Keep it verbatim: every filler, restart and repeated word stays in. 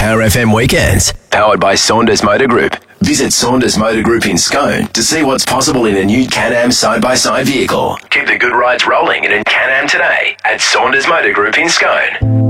Power F M weekends. Powered by Saunders Motor Group. Visit Saunders Motor Group in Scone to see what's possible in a new Can-Am side-by-side vehicle. Keep the good rides rolling in a Can-Am today at Saunders Motor Group in Scone.